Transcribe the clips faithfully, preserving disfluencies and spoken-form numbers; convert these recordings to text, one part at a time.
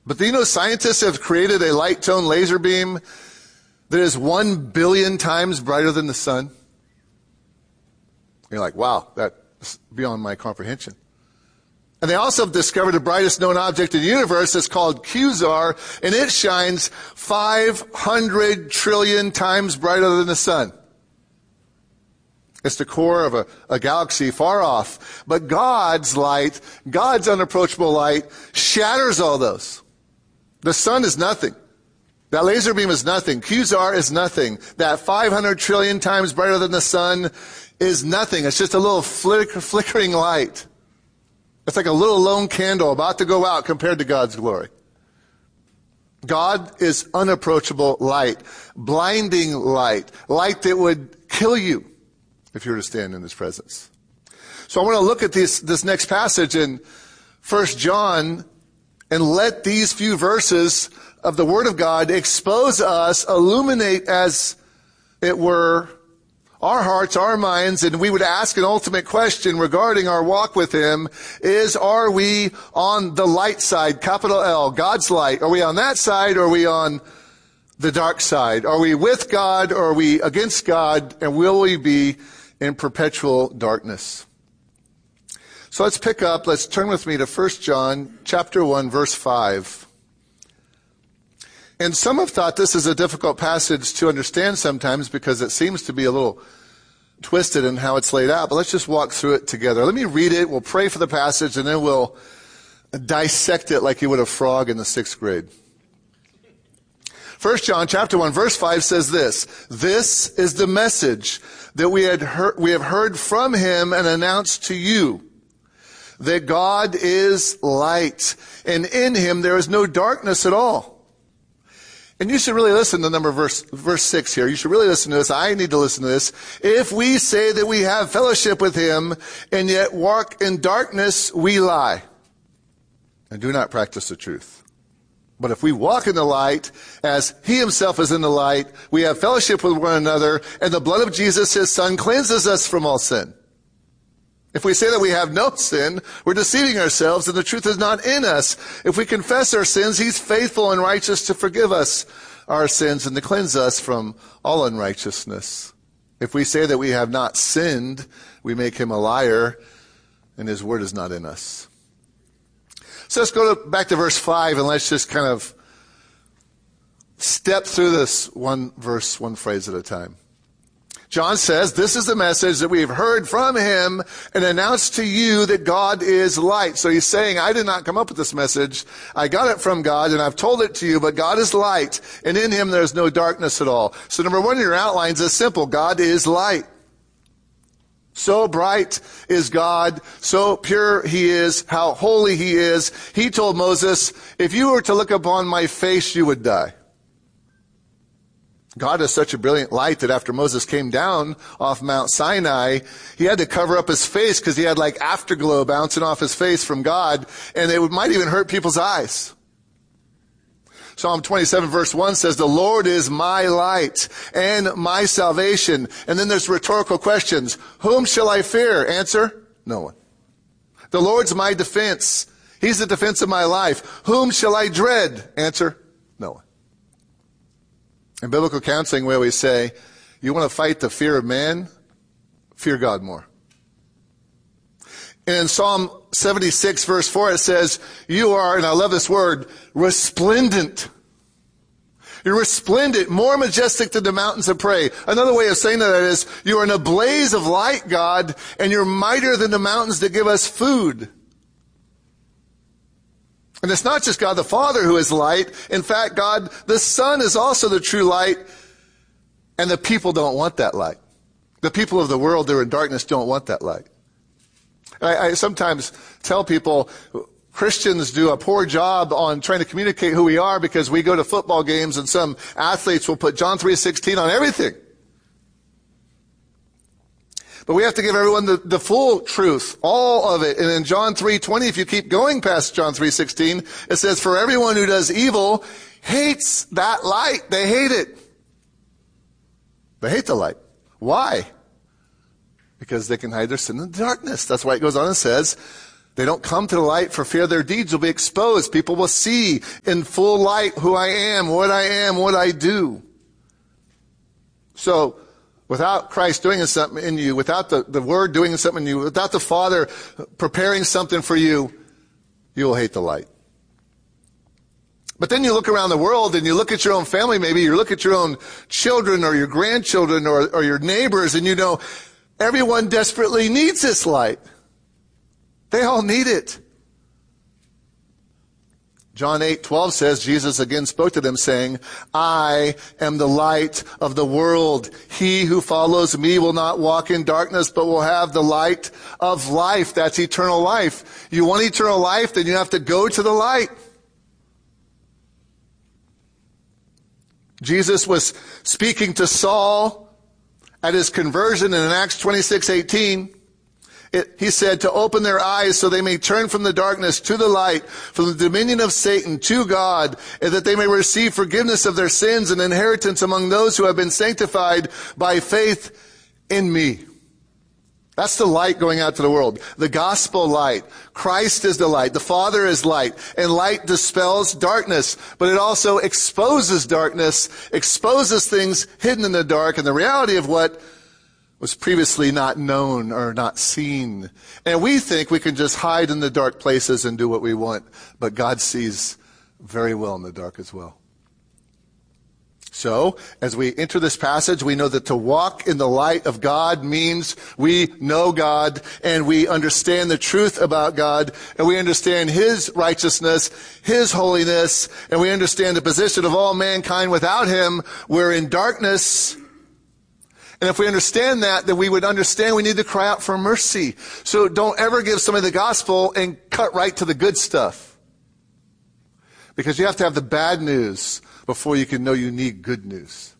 But do you know scientists have created a light-tone laser beam that is one billion times brighter than the sun? You're like, wow, that's beyond my comprehension. And they also have discovered the brightest known object in the universe. It's called Quasar, and it shines five hundred trillion times brighter than the sun. It's the core of a, a galaxy far off. But God's light, God's unapproachable light, shatters all those. The sun is nothing. That laser beam is nothing. Quasar is nothing. That five hundred trillion times brighter than the sun is nothing. It's just a little flicker, flickering light. It's like a little lone candle about to go out compared to God's glory. God is unapproachable light, blinding light, light that would kill you if you were to stand in his presence. So I want to look at this, this next passage in First John and let these few verses of the Word of God expose us, illuminate, as it were, our hearts, our minds, and we would ask an ultimate question regarding our walk with him is, are we on the light side, capital L, God's light? Are we on that side, or are we on the dark side? Are we with God, or are we against God, and will we be in perpetual darkness? So let's pick up, let's turn with me to First John chapter one, verse five. And some have thought this is a difficult passage to understand sometimes because it seems to be a little twisted in how it's laid out. But let's just walk through it together. Let me read it. We'll pray for the passage, and then we'll dissect it like you would a frog in the sixth grade. First John chapter one, verse five says this: "This is the message that we had heard, we have heard from him and announced to you, that God is light, and in him there is no darkness at all." And you should really listen to number verse, verse six here. You should really listen to this. I need to listen to this. "If we say that we have fellowship with him and yet walk in darkness, we lie and do not practice the truth. But if we walk in the light as he himself is in the light, we have fellowship with one another, and the blood of Jesus, his son, cleanses us from all sin. If we say that we have no sin, we're deceiving ourselves, and the truth is not in us. If we confess our sins, he's faithful and righteous to forgive us our sins and to cleanse us from all unrighteousness. If we say that we have not sinned, we make him a liar, and his word is not in us." So let's go to, back to verse five, and let's just kind of step through this one verse, one phrase at a time. John says, "This is the message that we have heard from him and announced to you, that God is light." So he's saying, I did not come up with this message. I got it from God, and I've told it to you, but God is light, and in him there's no darkness at all. So number one in your outlines is simple. God is light. So bright is God, so pure he is, how holy he is. He told Moses, if you were to look upon my face, you would die. God is such a brilliant light that after Moses came down off Mount Sinai, he had to cover up his face because he had like afterglow bouncing off his face from God, and it might even hurt people's eyes. Psalm twenty-seven verse one says, "The Lord is my light and my salvation." And then there's rhetorical questions. Whom shall I fear? Answer, no one. The Lord's my defense. He's the defense of my life. Whom shall I dread? Answer, no one. In biblical counseling, we always say, you want to fight the fear of man? Fear God more. And in Psalm seventy-six, verse four, it says, you are, and I love this word, resplendent. You're resplendent, more majestic than the mountains of prey. Another way of saying that is, you are in a blaze of light, God, and you're mightier than the mountains that give us food. And it's not just God the Father who is light. In fact, God the Son is also the true light. And the people don't want that light. The people of the world that are in darkness don't want that light. I, I sometimes tell people, Christians do a poor job on trying to communicate who we are because we go to football games and some athletes will put John three sixteen on everything. But we have to give everyone the, the full truth, all of it. And in John three twenty, if you keep going past John three sixteen, it says, for everyone who does evil hates that light. They hate it. They hate the light. Why? Because they can hide their sin in the darkness. That's why it goes on and says, They don't come to the light for fear their deeds will be exposed. People will see in full light who I am, what I am, what I do. So, without Christ doing something in you, without the, the Word doing something in you, without the Father preparing something for you, you will hate the light. But then you look around the world and you look at your own family, maybe you look at your own children or your grandchildren or, or your neighbors, and you know, everyone desperately needs this light. They all need it. John eight twelve says, Jesus again spoke to them saying, I am the light of the world. He who follows me will not walk in darkness, but will have the light of life. That's eternal life. You want eternal life, then you have to go to the light. Jesus was speaking to Saul at his conversion, and in Acts twenty-six eighteen, It, he said, to open their eyes so they may turn from the darkness to the light, from the dominion of Satan to God, and that they may receive forgiveness of their sins and inheritance among those who have been sanctified by faith in me. That's the light going out to the world. The gospel light. Christ is the light. The Father is light. And light dispels darkness. But it also exposes darkness, exposes things hidden in the dark, and the reality of what was previously not known or not seen. And we think we can just hide in the dark places and do what we want. But God sees very well in the dark as well. So, as we enter this passage, we know that to walk in the light of God means we know God and we understand the truth about God and we understand His righteousness, His holiness, and we understand the position of all mankind without Him. We're in darkness. And if we understand that, then we would understand we need to cry out for mercy. So don't ever give somebody the gospel and cut right to the good stuff. Because you have to have the bad news before you can know you need good news.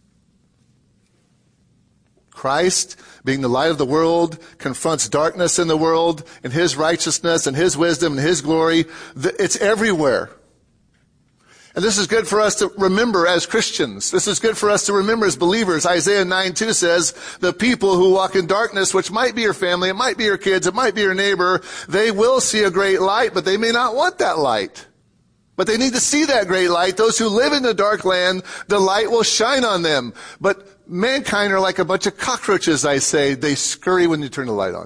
Christ, being the light of the world, confronts darkness in the world, and His righteousness and His wisdom and His glory. It's everywhere. And this is good for us to remember as Christians. This is good for us to remember as believers. Isaiah nine two says, the people who walk in darkness, which might be your family, it might be your kids, it might be your neighbor, they will see a great light, but they may not want that light. But they need to see that great light. Those who live in the dark land, the light will shine on them. But mankind are like a bunch of cockroaches, I say. They scurry when you turn the light on.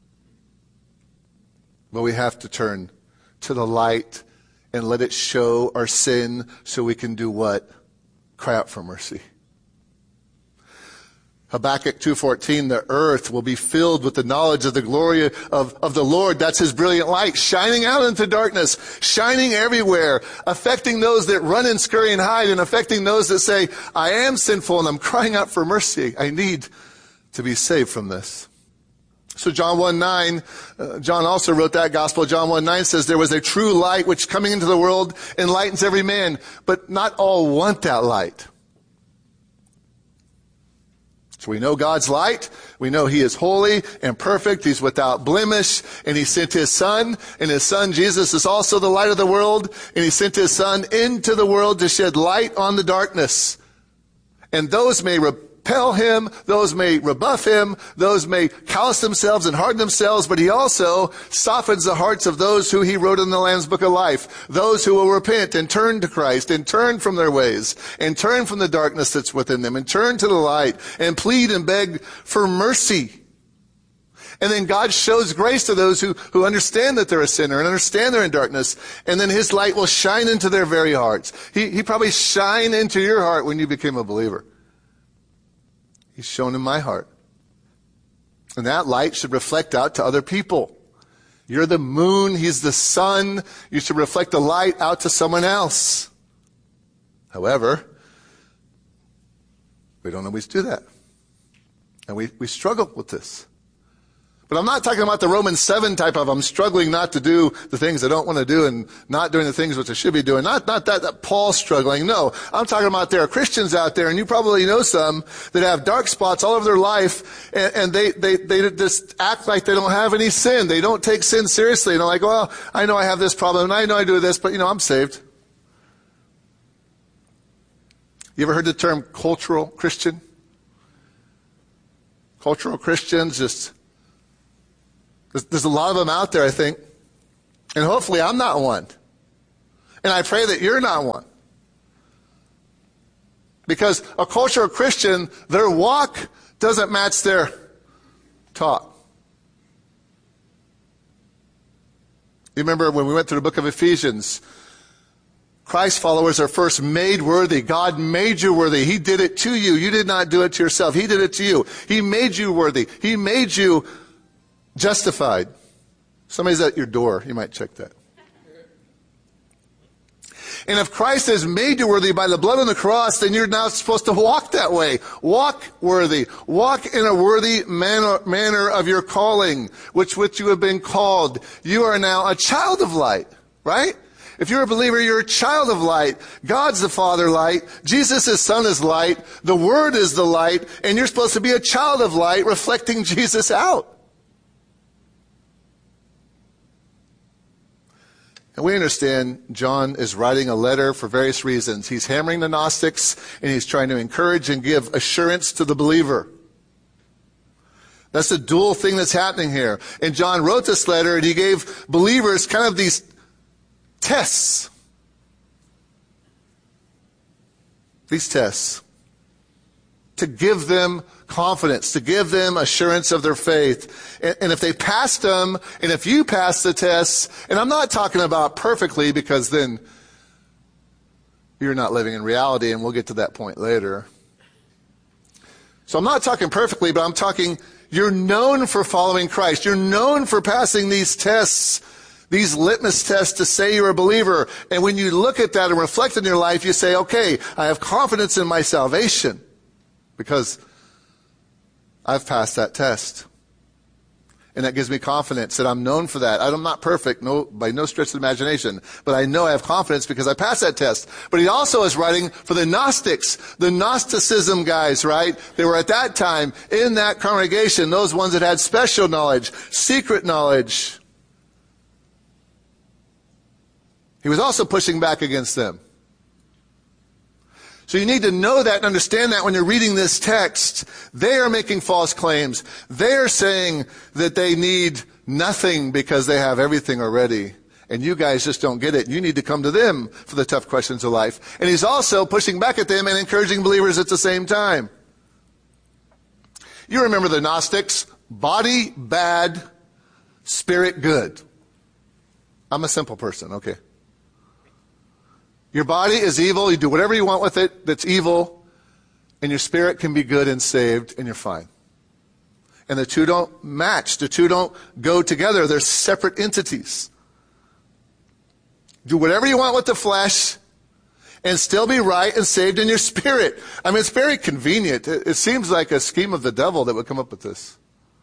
But we have to turn to the light and let it show our sin so we can do what? Cry out for mercy. Habakkuk two fourteen, the earth will be filled with the knowledge of the glory of, of the Lord. That's His brilliant light, shining out into darkness, shining everywhere, affecting those that run and scurry and hide, and affecting those that say, I am sinful and I'm crying out for mercy. I need to be saved from this. So John one nine, uh, John also wrote that gospel. John one nine says, there was a true light which coming into the world enlightens every man, but not all want that light. So we know God's light. We know He is holy and perfect. He's without blemish. And He sent His Son. And His Son, Jesus, is also the light of the world. And He sent His Son into the world to shed light on the darkness. And those may repel Him. Those may rebuff Him. Those may callous themselves and harden themselves. But He also softens the hearts of those who He wrote in the Lamb's Book of Life. Those who will repent and turn to Christ and turn from their ways and turn from the darkness that's within them and turn to the light and plead and beg for mercy. And then God shows grace to those who, who understand that they're a sinner and understand they're in darkness. And then His light will shine into their very hearts. He, he probably shined into your heart when you became a believer. He's shown in my heart. And that light should reflect out to other people. You're the moon. He's the sun. You should reflect the light out to someone else. However, we don't always do that. And we, we struggle with this. But I'm not talking about the Romans seven type of I'm struggling not to do the things I don't want to do and not doing the things which I should be doing. Not, not that, that Paul's struggling. No, I'm talking about there are Christians out there, and you probably know some that have dark spots all over their life, and, and they, they, they just act like they don't have any sin. They don't take sin seriously. And they're like, well, I know I have this problem, and I know I do this, but you know, I'm saved. You ever heard the term cultural Christian? Cultural Christians just... There's, there's a lot of them out there, I think. And hopefully I'm not one. And I pray that you're not one. Because a cultural Christian, their walk doesn't match their talk. You remember when we went through the book of Ephesians, Christ followers are first made worthy. God made you worthy. He did it to you. You did not do it to yourself. He did it to you. He made you worthy. He made you justified. Somebody's at your door. You might check that. And if Christ has made you worthy by the blood on the cross, then you're now supposed to walk that way. Walk worthy. Walk in a worthy manner, manner of your calling, which which you have been called. You are now a child of light, right? If you're a believer, you're a child of light. God's the Father light. Jesus, his Son, is light. The Word is the light. And you're supposed to be a child of light, reflecting Jesus out. And we understand John is writing a letter for various reasons. He's hammering the Gnostics, and he's trying to encourage and give assurance to the believer. That's the dual thing that's happening here. And John wrote this letter, and he gave believers kind of these tests. These tests. To give them confidence, to give them assurance of their faith. And, and if they passed them, and if you pass the tests, and I'm not talking about perfectly, because then you're not living in reality, and we'll get to that point later. So I'm not talking perfectly, but I'm talking you're known for following Christ. You're known for passing these tests, these litmus tests to say you're a believer. And when you look at that and reflect on your life, you say, okay, I have confidence in my salvation because I've passed that test. And that gives me confidence that I'm known for that. I'm not perfect, no, by no stretch of the imagination, but I know I have confidence because I passed that test. But he also is writing for the Gnostics, the Gnosticism guys, right? They were at that time in that congregation, those ones that had special knowledge, secret knowledge. He was also pushing back against them. So you need to know that and understand that when you're reading this text. They are making false claims. They are saying that they need nothing because they have everything already. And you guys just don't get it. You need to come to them for the tough questions of life. And he's also pushing back at them and encouraging believers at the same time. You remember the Gnostics. Body bad, spirit good. I'm a simple person, okay. Your body is evil. You do whatever you want with it that's evil. And your spirit can be good and saved, and you're fine. And the two don't match. The two don't go together. They're separate entities. Do whatever you want with the flesh and still be right and saved in your spirit. I mean, it's very convenient. It, it seems like a scheme of the devil that would come up with this.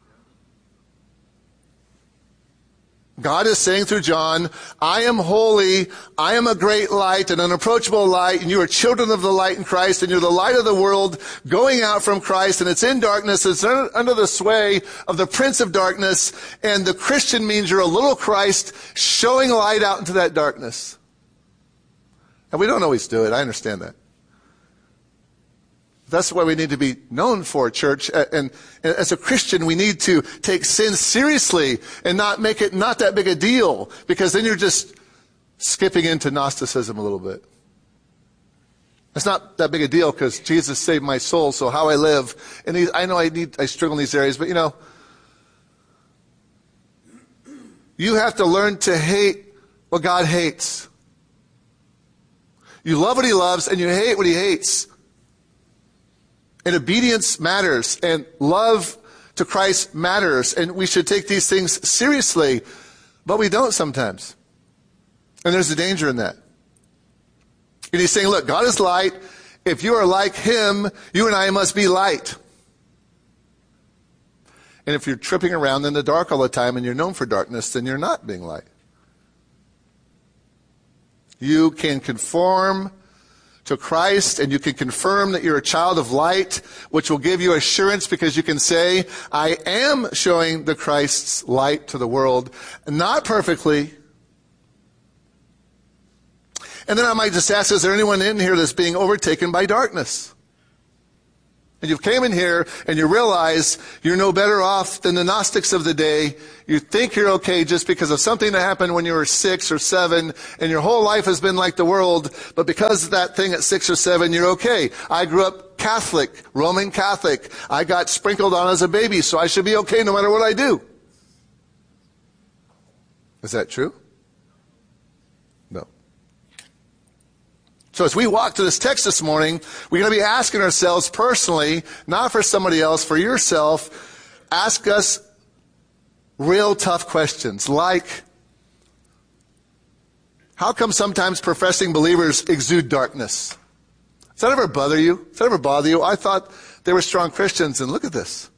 God is saying through John, I am holy, I am a great light, an unapproachable light, and you are children of the light in Christ, and you're the light of the world going out from Christ, and it's in darkness, it's under the sway of the prince of darkness, and the Christian means you're a little Christ showing light out into that darkness. And we don't always do it, I understand that. That's what we need to be known for, church. And as a Christian, we need to take sin seriously and not make it not that big a deal, because then you're just skipping into Gnosticism a little bit. It's not that big a deal because Jesus saved my soul, so how I live. And these, I know I need I struggle in these areas, but you know, you have to learn to hate what God hates. You love what he loves and you hate what he hates. And obedience matters, and love to Christ matters, and we should take these things seriously, but we don't sometimes. And there's a danger in that. And he's saying, look, God is light. If you are like him, you and I must be light. And if you're tripping around in the dark all the time and you're known for darkness, then you're not being light. You can conform to Christ, and you can confirm that you're a child of light, which will give you assurance because you can say, I am showing the Christ's light to the world, not perfectly. And then I might just ask, is there anyone in here that's being overtaken by darkness? And you've came in here and you realize you're no better off than the Gnostics of the day. You think you're okay just because of something that happened when you were six or seven, and your whole life has been like the world, but because of that thing at six or seven, you're okay. I grew up Catholic, Roman Catholic. I got sprinkled on as a baby, so I should be okay no matter what I do. Is that true? No. So as we walk to this text this morning, we're going to be asking ourselves personally, not for somebody else, for yourself, ask us real tough questions like, how come sometimes professing believers exude darkness? Does that ever bother you? Does that ever bother you? I thought they were strong Christians, and look at this.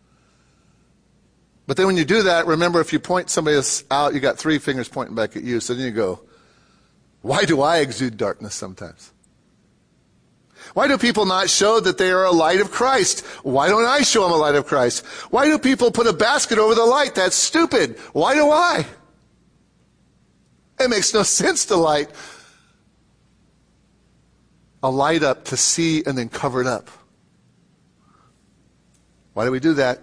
But then when you do that, remember, if you point somebody else out, you got three fingers pointing back at you. So then you go, why do I exude darkness sometimes? Why do people not show that they are a light of Christ? Why don't I show them a light of Christ? Why do people put a basket over the light? That's stupid. Why do I? It makes no sense to light a light up to see and then cover it up. Why do we do that?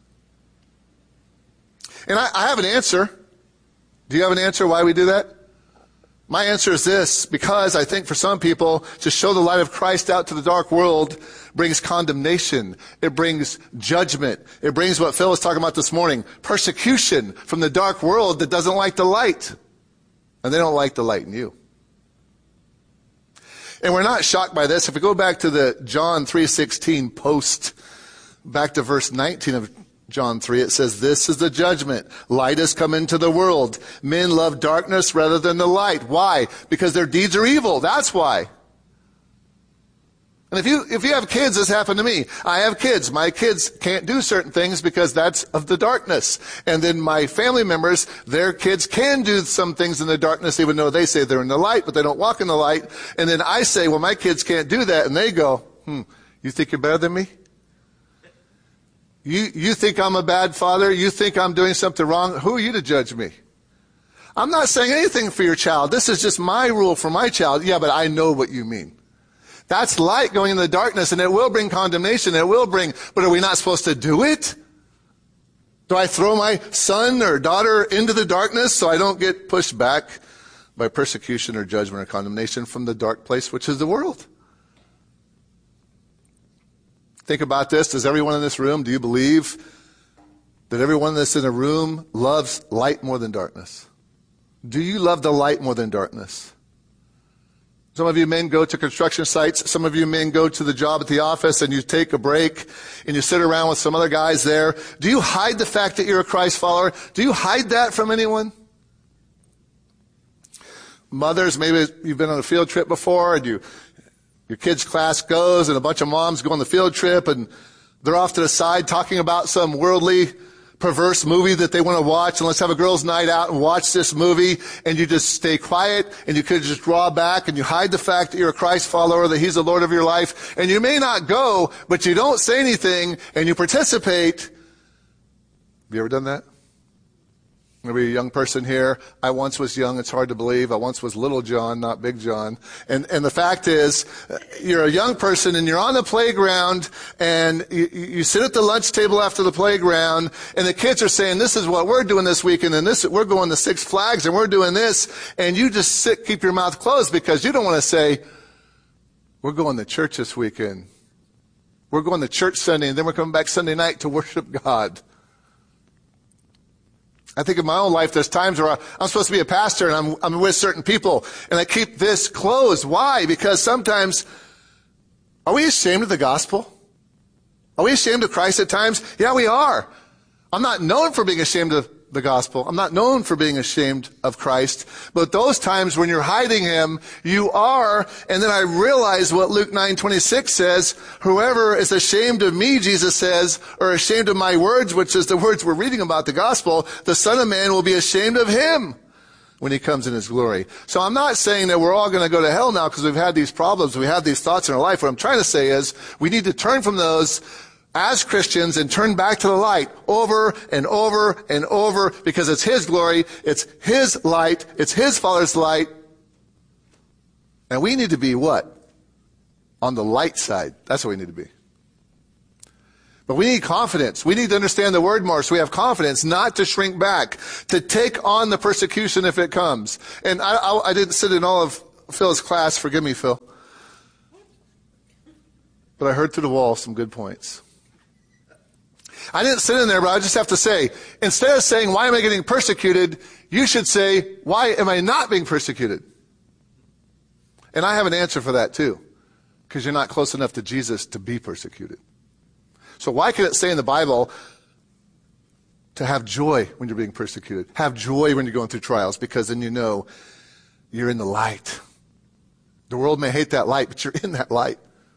And I, I have an answer. Do you have an answer why we do that? My answer is this: because I think for some people, to show the light of Christ out to the dark world brings condemnation. It brings judgment. It brings what Phil was talking about this morning, persecution from the dark world that doesn't like the light. And they don't like the light in you. And we're not shocked by this. If we go back to the John three sixteen post, back to verse nineteen of John three, it says, this is the judgment. Light has come into the world. Men love darkness rather than the light. Why? Because their deeds are evil. That's why. And if you, if you have kids, this happened to me. I have kids. My kids can't do certain things because that's of the darkness. And then my family members, their kids can do some things in the darkness, even though they say they're in the light, but they don't walk in the light. And then I say, well, my kids can't do that. And they go, hmm, you think you're better than me? You, you think I'm a bad father? You think I'm doing something wrong? Who are you to judge me? I'm not saying anything for your child. This is just my rule for my child. Yeah, but I know what you mean. That's light going into the darkness, and it will bring condemnation. It will bring, but are we not supposed to do it? Do I throw my son or daughter into the darkness so I don't get pushed back by persecution or judgment or condemnation from the dark place, which is the world? Think about this. Does everyone in this room, do you believe that everyone that's in a room loves light more than darkness? Do you love the light more than darkness? Some of you men go to construction sites. Some of you men go to the job at the office and you take a break and you sit around with some other guys there. Do you hide the fact that you're a Christ follower? Do you hide that from anyone? Mothers, maybe you've been on a field trip before and you Your kids' class goes and a bunch of moms go on the field trip and they're off to the side talking about some worldly, perverse movie that they want to watch, and let's have a girls' night out and watch this movie, and you just stay quiet and you could just draw back and you hide the fact that you're a Christ follower, that He's the Lord of your life, and you may not go, but you don't say anything and you participate. Have you ever done that? Maybe a young person here. I once was young. It's hard to believe. I once was little John, not big John. And, and the fact is, you're a young person and you're on the playground and you, you sit at the lunch table after the playground and the kids are saying, this is what we're doing this weekend and this, we're going to Six Flags and we're doing this. And you just sit, keep your mouth closed because you don't want to say, we're going to church this weekend. We're going to church Sunday and then we're coming back Sunday night to worship God. I think in my own life, there's times where I'm supposed to be a pastor and I'm, I'm with certain people and I keep this closed. Why? Because sometimes, are we ashamed of the gospel? Are we ashamed of Christ at times? Yeah, we are. I'm not known for being ashamed of the gospel. I'm not known for being ashamed of Christ. But those times when you're hiding Him, you are. And then I realize what Luke nine twenty-six says. Whoever is ashamed of me, Jesus says, or ashamed of my words, which is the words we're reading about the gospel, the Son of Man will be ashamed of him when He comes in His glory. So I'm not saying that we're all going to go to hell now because we've had these problems, we have these thoughts in our life. What I'm trying to say is we need to turn from those as Christians and turn back to the light over and over and over because it's His glory, it's His light, it's His Father's light. And we need to be what? On the light side. That's what we need to be. But we need confidence. We need to understand the word more so we have confidence not to shrink back, to take on the persecution if it comes. And I, I, I didn't sit in all of Phil's class. Forgive me, Phil. But I heard through the wall some good points. I didn't sit in there, but I just have to say, instead of saying, why am I getting persecuted? You should say, why am I not being persecuted? And I have an answer for that too, because you're not close enough to Jesus to be persecuted. So why can it say in the Bible to have joy when you're being persecuted? Have joy when you're going through trials, because then you know you're in the light. The world may hate that light, but you're in that light.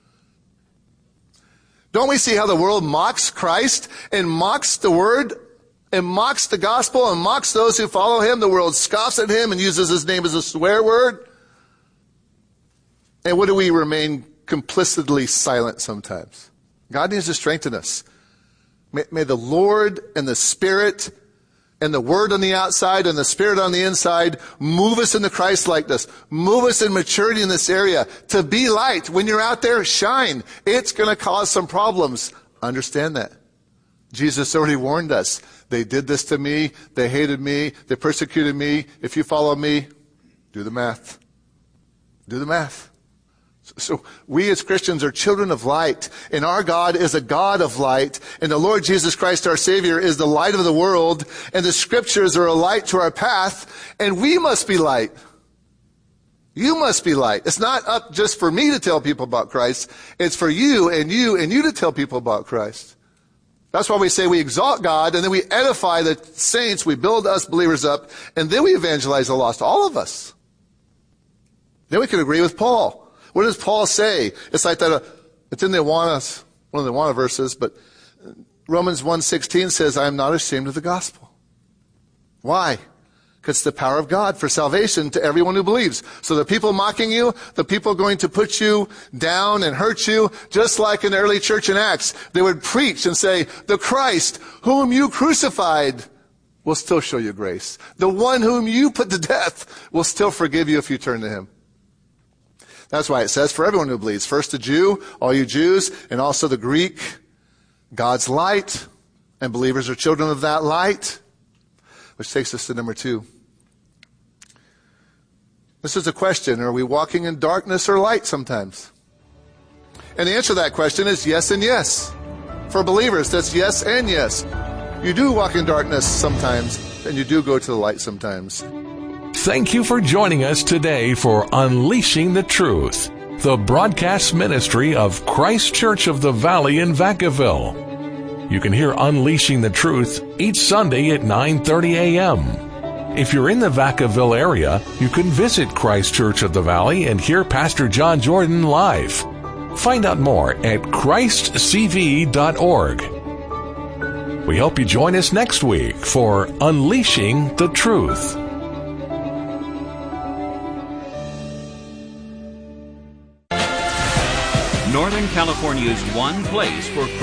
Don't we see how the world mocks Christ and mocks the word and mocks the gospel and mocks those who follow him? The world scoffs at him and uses his name as a swear word. And what do we remain complicitly silent sometimes? God needs to strengthen us. May, may the Lord and the Spirit and the Word on the outside and the Spirit on the inside move us into Christ-likeness. Move us in maturity in this area. To be light. When you're out there, shine. It's going to cause some problems. Understand that. Jesus already warned us. They did this to me. They hated me. They persecuted me. If you follow me, do the math. Do the math. So we as Christians are children of light, and our God is a God of light, and the Lord Jesus Christ, our Savior, is the light of the world, and the Scriptures are a light to our path, and we must be light. You must be light. It's not up just for me to tell people about Christ. It's for you and you and you to tell people about Christ. That's why we say we exalt God, and then we edify the saints, we build us believers up, and then we evangelize the lost, all of us. Then we can agree with Paul. What does Paul say? It's like that, uh, it's in the Awana, one of the Awana verses, but Romans one sixteen says, I am not ashamed of the gospel. Why? Because it's the power of God for salvation to everyone who believes. So the people mocking you, the people going to put you down and hurt you, just like in the early church in Acts, they would preach and say, the Christ whom you crucified will still show you grace. The one whom you put to death will still forgive you if you turn to him. That's why it says, for everyone who believes, first the Jew, all you Jews, and also the Greek, God's light, and believers are children of that light. Which takes us to number two. This is a question, are we walking in darkness or light sometimes? And the answer to that question is yes and yes. For believers, that's yes and yes. You do walk in darkness sometimes, and you do go to the light sometimes. Thank you for joining us today for Unleashing the Truth, the broadcast ministry of Christ Church of the Valley in Vacaville. You can hear Unleashing the Truth each Sunday at nine thirty a.m. If you're in the Vacaville area, you can visit Christ Church of the Valley and hear Pastor John Jordan live. Find out more at christ c v dot org. We hope you join us next week for Unleashing the Truth. Northern California's one place for